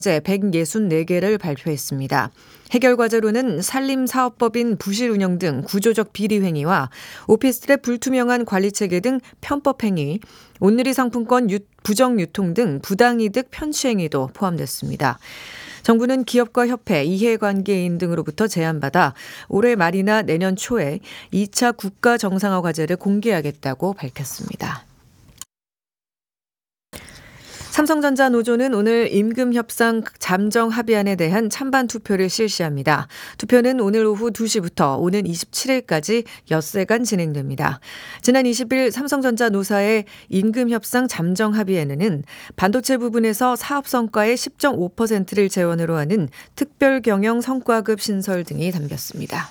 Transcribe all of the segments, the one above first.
제 164개를 발표했습니다. 해결 과제로는 산림사업법인 부실 운영 등 구조적 비리 행위와 오피스텔의 불투명한 관리 체계 등 편법 행위, 온누리 상품권 부정 유통 등 부당이득 편취 행위도 포함됐습니다. 정부는 기업과 협회, 이해관계인 등으로부터 제안받아 올해 말이나 내년 초에 2차 국가 정상화 과제를 공개하겠다고 밝혔습니다. 삼성전자 노조는 오늘 임금 협상 잠정 합의안에 대한 찬반 투표를 실시합니다. 투표는 오늘 오후 2시부터 오는 27일까지 엿새간 진행됩니다. 지난 20일 삼성전자 노사의 임금 협상 잠정 합의에는 반도체 부분에서 사업 성과의 10.5%를 재원으로 하는 특별 경영 성과급 신설 등이 담겼습니다.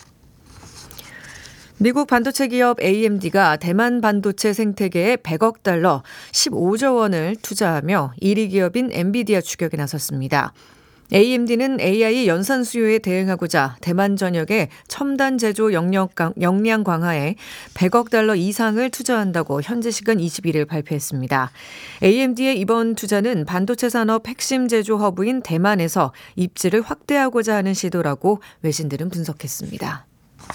미국 반도체 기업 AMD가 대만 반도체 생태계에 100억 달러, 15조 원을 투자하며 1위 기업인 엔비디아 추격에 나섰습니다. AMD는 AI 연산 수요에 대응하고자 대만 전역의 첨단 제조 역량 강화에 100억 달러 이상을 투자한다고 현지 시간 21일 발표했습니다. AMD의 이번 투자는 반도체 산업 핵심 제조 허브인 대만에서 입지를 확대하고자 하는 시도라고 외신들은 분석했습니다.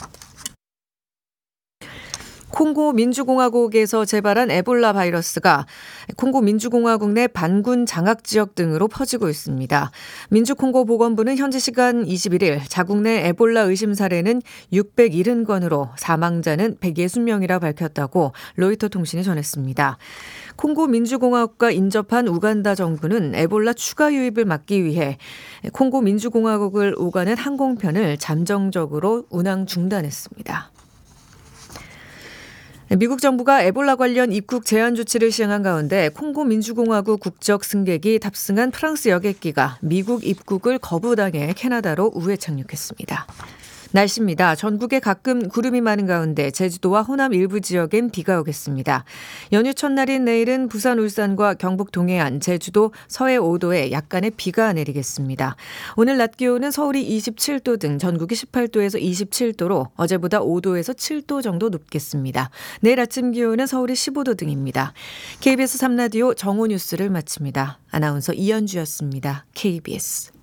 콩고 민주공화국에서 재발한 에볼라 바이러스가 콩고 민주공화국 내 반군 장악 지역 등으로 퍼지고 있습니다. 민주콩고 보건부는 현지 시간 21일 자국 내 에볼라 의심 사례는 670건으로 사망자는 160명이라 밝혔다고 로이터 통신이 전했습니다. 콩고 민주공화국과 인접한 우간다 정부는 에볼라 추가 유입을 막기 위해 콩고 민주공화국을 오가는 항공편을 잠정적으로 운항 중단했습니다. 미국 정부가 에볼라 관련 입국 제한 조치를 시행한 가운데 콩고 민주공화국 국적 승객이 탑승한 프랑스 여객기가 미국 입국을 거부당해 캐나다로 우회 착륙했습니다. 날씨입니다. 전국에 가끔 구름이 많은 가운데 제주도와 호남 일부 지역엔 비가 오겠습니다. 연휴 첫날인 내일은 부산, 울산과 경북 동해안, 제주도, 서해 5도에 약간의 비가 내리겠습니다. 오늘 낮 기온은 서울이 27도 등 전국이 18도에서 27도로 어제보다 5도에서 7도 정도 높겠습니다. 내일 아침 기온은 서울이 15도 등입니다. KBS 3라디오 정오 뉴스를 마칩니다. 아나운서 이현주였습니다. KBS.